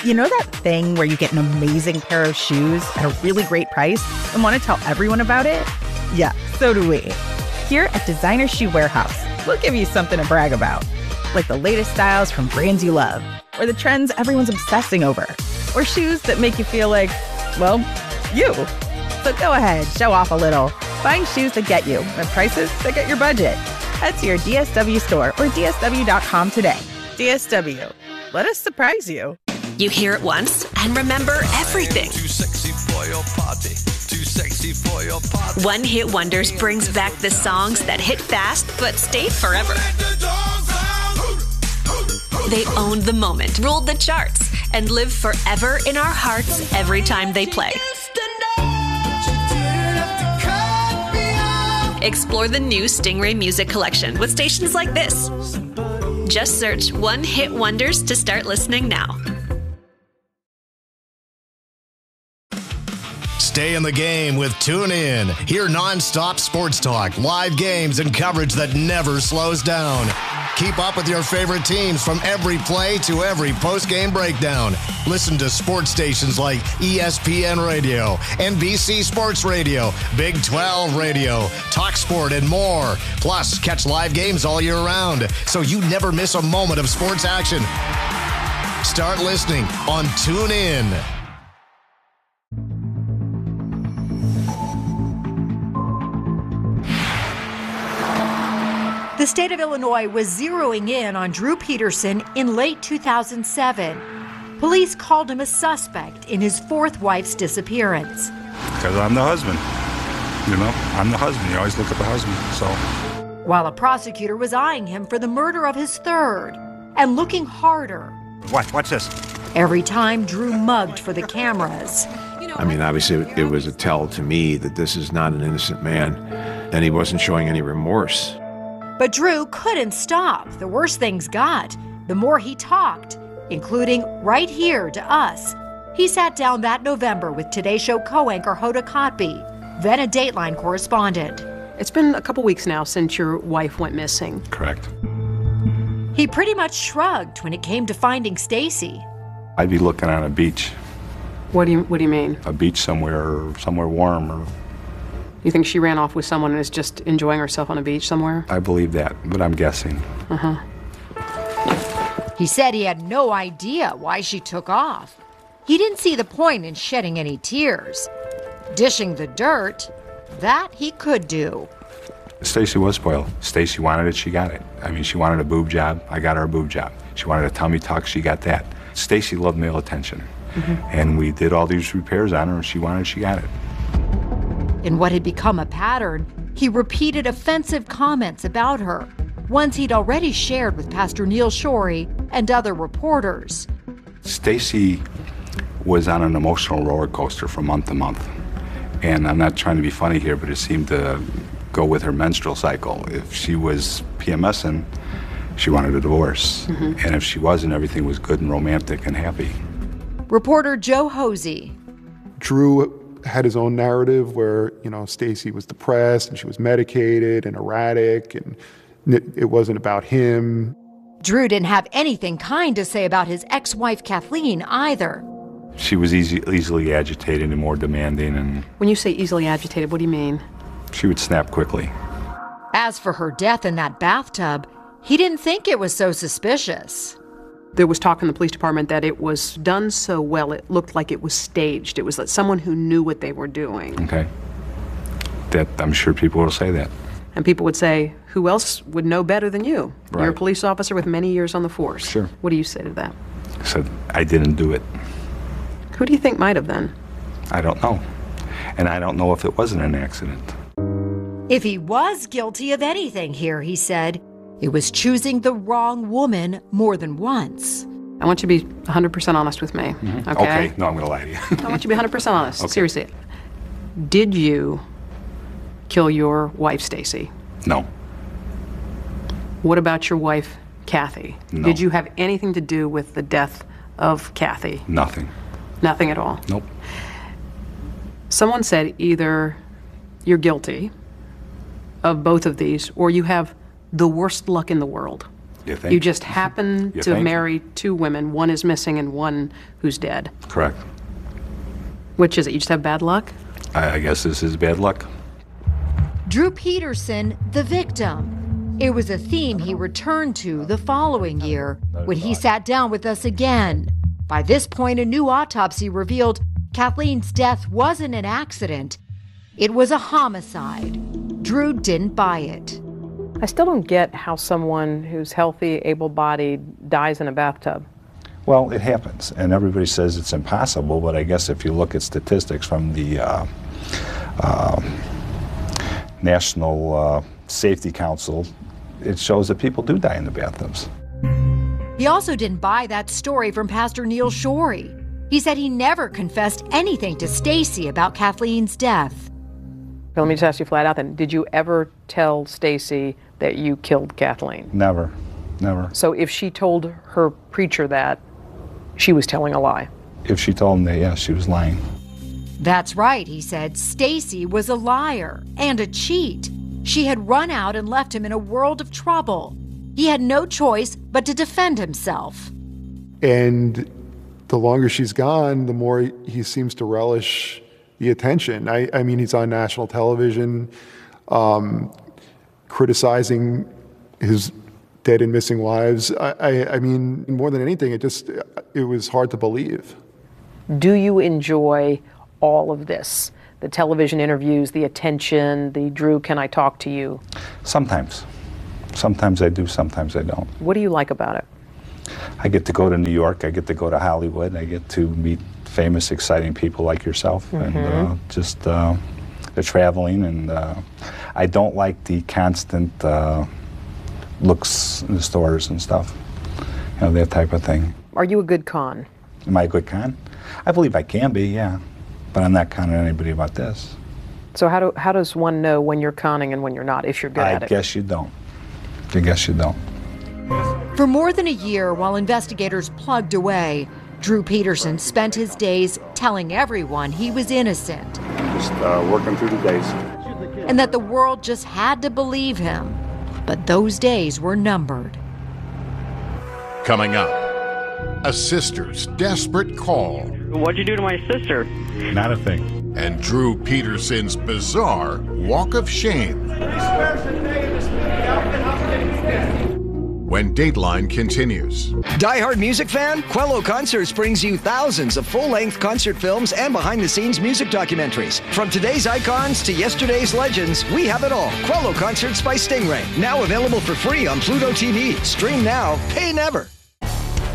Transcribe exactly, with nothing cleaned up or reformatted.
You know that thing where you get an amazing pair of shoes at a really great price and want to tell everyone about it? Yeah, so do we. Here at Designer Shoe Warehouse, we'll give you something to brag about, like the latest styles from brands you love, or the trends everyone's obsessing over, or shoes that make you feel like, well, you. So go ahead, show off a little. Find shoes that get you at prices that get your budget. Head to your D S W store or D S W dot com today. D S W. Let us surprise you. You hear it once and remember everything. Too sexy for your party. Too sexy for your party. One Hit Wonders brings back the songs that hit fast but stay forever. They owned the moment, ruled the charts, and live forever in our hearts every time they play. Explore the new Stingray Music Collection with stations like this. Just search One Hit Wonders to start listening now. Stay in the game with TuneIn. Hear nonstop sports talk, live games, and coverage that never slows down. Keep up with your favorite teams from every play to every post-game breakdown. Listen to sports stations like E S P N Radio, N B C Sports Radio, Big twelve Radio, TalkSport, and more. Plus, catch live games all year round, so you never miss a moment of sports action. Start listening on TuneIn. The state of Illinois was zeroing in on Drew Peterson in late two thousand seven. Police called him a suspect in his fourth wife's disappearance. Because I'm the husband. You know, I'm the husband. You always look at the husband, so. While a prosecutor was eyeing him for the murder of his third and looking harder. Watch, watch this. Every time Drew mugged for the cameras. I mean, obviously, it was a tell to me that this is not an innocent man, and he wasn't showing any remorse. But Drew couldn't stop. The worse things got, the more he talked, including right here to us. He sat down that November with Today Show co-anchor Hoda Kotb, then a Dateline correspondent. It's been a couple weeks now since your wife went missing. Correct. He pretty much shrugged when it came to finding Stacy. I'd be looking on a beach. What do you What do you mean? A beach somewhere, or somewhere warm, or. You think she ran off with someone and is just enjoying herself on a beach somewhere? I believe that, but I'm guessing. Uh-huh. He said he had no idea why she took off. He didn't see the point in shedding any tears. Dishing the dirt, that he could do. Stacy was spoiled. Stacy wanted it, she got it. I mean, she wanted a boob job, I got her a boob job. She wanted a tummy tuck, she got that. Stacy loved male attention. Mm-hmm. And we did all these repairs on her, and she wanted it, she got it. In what had become a pattern, he repeated offensive comments about her, ones he'd already shared with Pastor Neil Shorey and other reporters. Stacy was on an emotional roller coaster from month to month. And I'm not trying to be funny here, but it seemed to go with her menstrual cycle. If she was PMSing, she wanted a divorce. Mm-hmm. And if she wasn't, everything was good and romantic and happy. Reporter Joe Hosey. Drew had his own narrative where, you know, Stacy was depressed and she was medicated and erratic, and it, it wasn't about him. Drew didn't have anything kind to say about his ex-wife Kathleen either. She was easy, easily agitated and more demanding. And when you say easily agitated, what do you mean? She would snap quickly. As for her death in that bathtub, he didn't think it was so suspicious. There was talk in the police department that it was done so well it looked like it was staged. It was like someone who knew what they were doing. Okay. That, I'm sure people will say that. And people would say, who else would know better than you? Right. You're a police officer with many years on the force. Sure. What do you say to that? I said, I didn't do it. Who do you think might have then? I don't know. And I don't know if it wasn't an accident. If he was guilty of anything here, he said, it was choosing the wrong woman more than once. I want you to be one hundred percent honest with me, mm-hmm. okay? Okay, no, I'm going to lie to you. I want you to be one hundred percent honest, okay. Seriously. Did you kill your wife, Stacy? No. What about your wife, Kathy? No. Did you have anything to do with the death of Kathy? Nothing. Nothing at all? Nope. Someone said either you're guilty of both of these or you have the worst luck in the world. You think? You just happen You to think? marry two women. One is missing and one who's dead. Correct. Which is it? You just have bad luck? I, I guess this is bad luck. Drew Peterson, the victim. It was a theme he returned to the following year when he sat down with us again. By this point, a new autopsy revealed Kathleen's death wasn't an accident. It was a homicide. Drew didn't buy it. I still don't get how someone who's healthy, able-bodied, dies in a bathtub. Well, it happens, and everybody says it's impossible, but I guess if you look at statistics from the uh, uh, National uh, Safety Council, it shows that people do die in the bathtubs. He also didn't buy that story from Pastor Neil Shorey. He said he never confessed anything to Stacy about Kathleen's death. Let me just ask you flat out then, did you ever tell Stacy that you killed Kathleen? Never, never. So if she told her preacher that, she was telling a lie? If she told him that, yeah, she was lying. That's right, he said. Stacy was a liar and a cheat. She had run out and left him in a world of trouble. He had no choice but to defend himself. And the longer she's gone, the more he seems to relish the attention. I, I mean, he's on national television um, criticizing his dead and missing wives. I, I, I mean, more than anything, it just, it was hard to believe. Do you enjoy all of this? The television interviews, the attention, the Drew, can I talk to you? Sometimes. Sometimes I do, sometimes I don't. What do you like about it? I get to go to New York, I get to go to Hollywood, I get to meet famous, exciting people like yourself, Mm-hmm. and uh, just uh, the traveling, and uh, I don't like the constant uh, looks in the stores and stuff, you know, that type of thing. Are you a good con? Am I a good con? I believe I can be, yeah, but I'm not conning anybody about this. So how do how does one know when you're conning and when you're not, if you're good I at it? guess you don't. I guess you don't. For more than a year, while investigators plugged away, Drew Peterson spent his days telling everyone he was innocent. Just uh, working through the days. And that the world just had to believe him. But those days were numbered. Coming up, a sister's desperate call. What'd you do to my sister? Not a thing. And Drew Peterson's bizarre walk of shame. When Dateline continues. Die Hard music fan? Quello Concerts brings you thousands of full-length concert films and behind-the-scenes music documentaries. From today's icons to yesterday's legends, we have it all. Quello Concerts by Stingray. Now available for free on Pluto T V. Stream now, pay never.